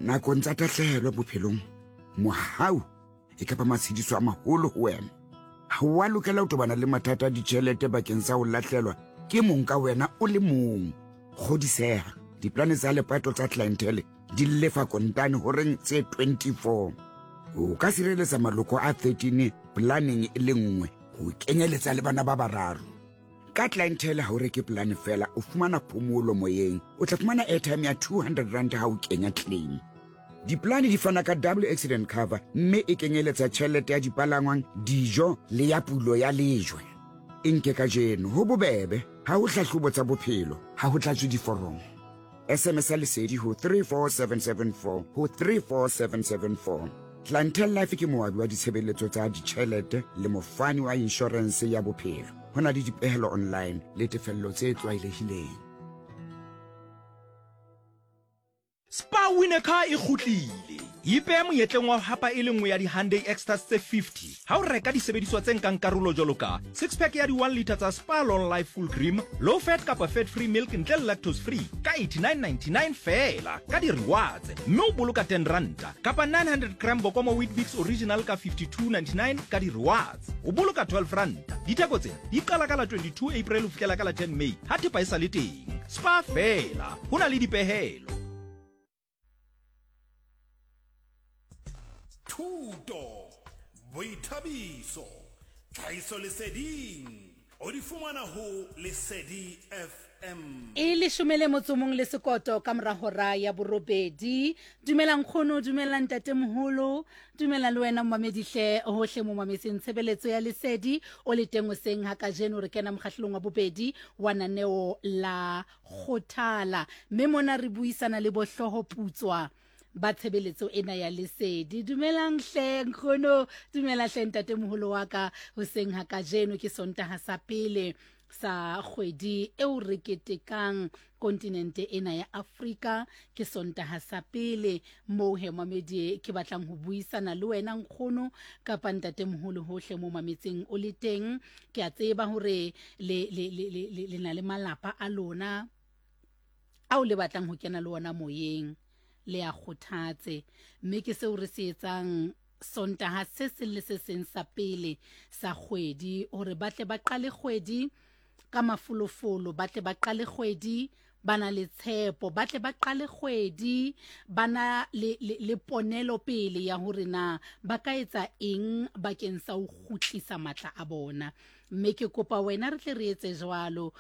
nakong tsa tahlehelo bophelong mohau e ka ba matshediso a maholo ho wena. Ha wa lokela ho tobana le mathata a ditjhelete bakeng sa ho lahlelwa ke mong ka wena o le mong. Kgodiseha, diplane tsa lepato tsa clientele di lefa kontane horeng tse 24. O ka sireletsa maloko a 13 planning e le nngwe ho kenyeletsa le bana ba bararo. Ka clientele ha o reke plan fela o fumana phomolo moyeng, o tla fumana airtime ya 200 rand ha o kenya claim. Diplane di fana ka double accident cover mme e kenyeletsa tjhelete ya dipalangwang, dijo le ya pulo ya lejwe. Nke ka jeno ho bobebe, ha ho hlahlobo tsa bophelo, ha ho tlatswe diforomo. SMS lesedi ho 34774 ho 34774. Clientele Life ke moabi wa ditshebeletso tsa ditjhelete le mofani wa insurance ya bophelo. Hona le dipehelo online le tefello tse tlwaelehileng. Spa Wineka e kgutlile. Ipe monyetleng wa hapa e le nngwe ya di-Hyundai Extras tse 50. Ha o reka disebediswa tse nkang karolo jwalo ka 6-pack ya di-1 litre tsa Spa Long Life Full Cream, low fat kapa fat free milk ntle le lactose free ka 89.99 fela ka di-rewards, mme o boloka 10 ranta kapa 900 gram Bokomo Wheat Bix Original ka 52.99 ka di-rewards, o boloka 12 ranta. Ditheko tsena di qala ka la 22 April ho fihlela ka la 10 May ha thepa e sa le teng. Spa fela, ho na le dipehelo. Thuto, boithabiso, tlhahiso leseding, o di fumana ho Lesedi FM. E le shumele motsomong le sekoto ka mora hora ya borobedi. Dumelang khono, dumelang ntatemoholo, dumelang le wena mmamedihle hohle mo mametseng tshebeletso ya Lesedi o le teng hoseng ha kajeno re kena mokgahlelong wa bobedi wa naneo la Khothala. Mme mona re buisana le bohloho putswa ba tshebeletso ena ya Lesedi. Dumelang hle nkgono, dumela hle ntatemoholo wa ka hoseng ha kajeno ke Sontaha sa pele sa kgwedi eo re ketekang kontinente ena ya Afrika. Ke Sontaha sa pele moo he mamedi ke batlang ho buisana le wena nkgono kapa ntatemoholo hohle mo mametseng o le teng. Ke a tseba hore le na le malapa a lona ao le batlang ho kena le ona moyeng, le a kgothatse. Mme ke seo re se etsang Sontaha se seng le se seng sa pele sa kgwedi hore batle ba qale kgwedi ka mafolofolo, batle ba qale kgwedi bana le tshepo, batle ba qale kgwedi bana le ponelo pele ya hore na ba ka etsa eng bakeng sa ho kgutlisa matla a bona. Mme ke kopa wena re tle re etse jwalo